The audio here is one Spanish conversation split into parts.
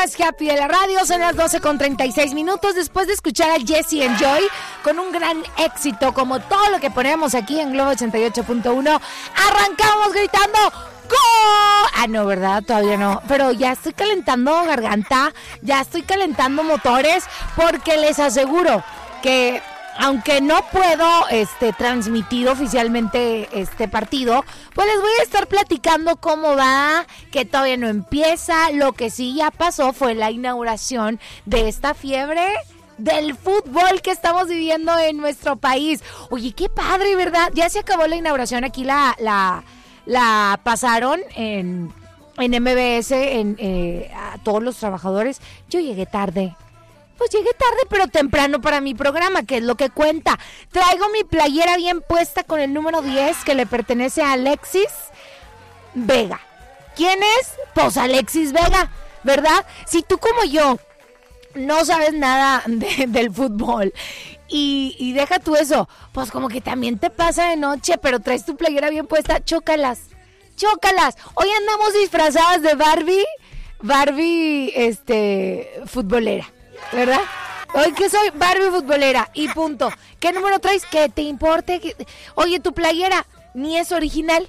más happy de la radio. Son las 12:36 después de escuchar a Jesse and Joy con un gran éxito como todo lo que ponemos aquí en Globo 88.1. Arrancamos gritando ¡Gol! Ah, no, ¿verdad? Todavía no. Pero ya estoy calentando garganta, ya estoy calentando motores, porque les aseguro que aunque no puedo transmitir oficialmente este partido, pues les voy a estar platicando cómo va, que todavía no empieza. Lo que sí ya pasó fue la inauguración de esta fiebre del fútbol que estamos viviendo en nuestro país. Oye, qué padre, ¿verdad? Ya se acabó la inauguración, aquí la pasaron en MBS, a todos los trabajadores. Yo llegué tarde. Pues llegué tarde, pero temprano para mi programa, que es lo que cuenta. Traigo mi playera bien puesta con el número 10 que le pertenece a Alexis Vega. ¿Quién es? Pues Alexis Vega, ¿verdad? Si tú como yo no sabes nada del fútbol y deja tú eso, pues como que también te pasa de noche, pero traes tu playera bien puesta, chócalas. Hoy andamos disfrazadas de Barbie futbolera, ¿verdad? Hoy que soy Barbie futbolera y punto. ¿Qué número traes? ¿Qué te importe? Oye, tu playera ni es original.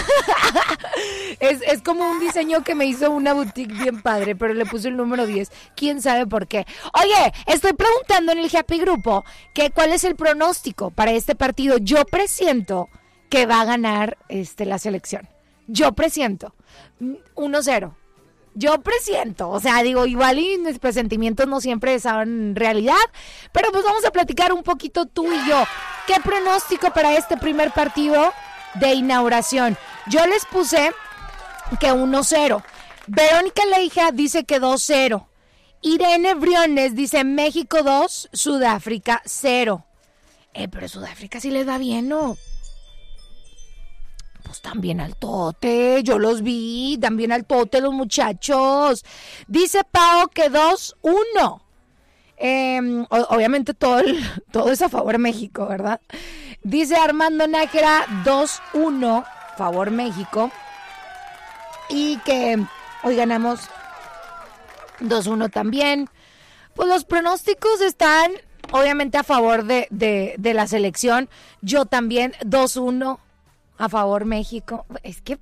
Es como un diseño que me hizo una boutique bien padre, pero le puse el número 10. ¿Quién sabe por qué? Oye, estoy preguntando en el Happy Grupo que cuál es el pronóstico para este partido. Yo presiento que va a ganar la selección. Yo presiento 1-0. Yo presiento, o sea, digo, igual y mis presentimientos no siempre son realidad, pero pues vamos a platicar un poquito tú y yo. ¿Qué pronóstico para este primer partido de inauguración? Yo les puse que 1-0. Verónica Leija dice que 2-0. Irene Briones dice México 2, Sudáfrica 0. Pero Sudáfrica sí les va bien, ¿no? Pues también al tote, yo los vi, también al tote los muchachos. Dice Pao que 2-1. Obviamente todo es a favor de México, ¿verdad? Dice Armando Nájera 2-1, favor México. Y que hoy ganamos 2-1 también. Pues los pronósticos están obviamente a favor de la selección. Yo también 2-1. A favor México. Es que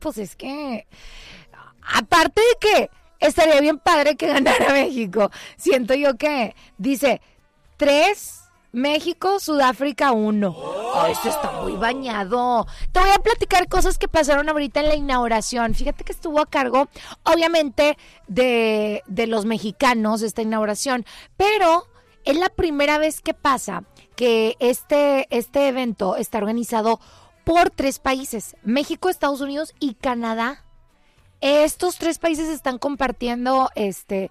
aparte de que estaría bien padre que ganara México, siento yo que dice 3 México, Sudáfrica 1. Oh, esto está muy bañado. Te voy a platicar cosas que pasaron ahorita en la inauguración. Fíjate que estuvo a cargo, obviamente, de los mexicanos esta inauguración, pero es la primera vez que pasa que este evento está organizado por 3 países, México, Estados Unidos y Canadá. Estos 3 países están compartiendo este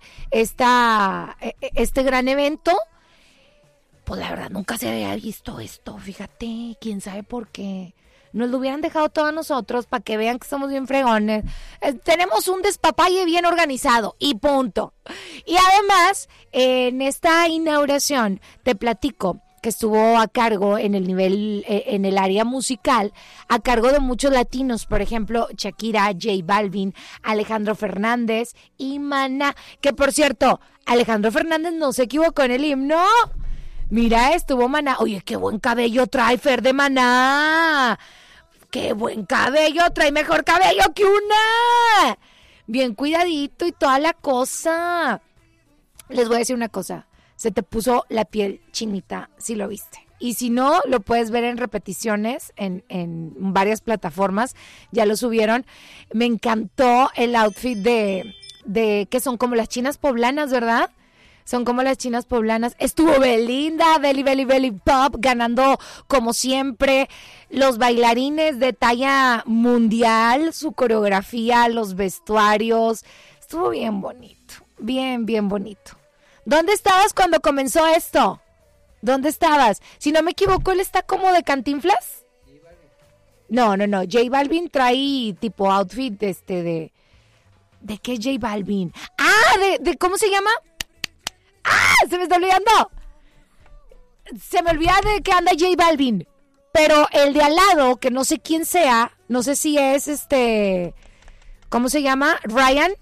gran evento. Pues la verdad nunca se había visto esto, fíjate, quién sabe por qué. Nos lo hubieran dejado todo a nosotros para que vean que somos bien fregones. Tenemos un despapalle bien organizado y punto. Y además, en esta inauguración, te platico que estuvo a cargo en el área musical, a cargo de muchos latinos, por ejemplo, Shakira, J Balvin, Alejandro Fernández y Maná, que por cierto, Alejandro Fernández no se equivocó en el himno. Mira, estuvo Maná. Oye, qué buen cabello trae Fer de Maná. Qué buen cabello, trae mejor cabello que una. Bien cuidadito y toda la cosa. Les voy a decir una cosa. Se te puso la piel chinita si lo viste. Y si no, lo puedes ver en repeticiones en varias plataformas. Ya lo subieron. Me encantó el outfit de que son como las chinas poblanas, ¿verdad? Son como las chinas poblanas. Estuvo Belinda, Belly Pop, ganando como siempre. Los bailarines de talla mundial, su coreografía, los vestuarios. Estuvo bien bonito, bien bonito. ¿Dónde estabas cuando comenzó esto? ¿Dónde estabas? Si no me equivoco, él está como de Cantinflas. No. J Balvin trae tipo outfit ¿de qué es J Balvin? Ah, de ¿cómo se llama? ¡Ah! Se me está olvidando. Se me olvida de que anda J Balvin. Pero el de al lado, que no sé quién sea, no sé si es ¿cómo se llama? Ryan.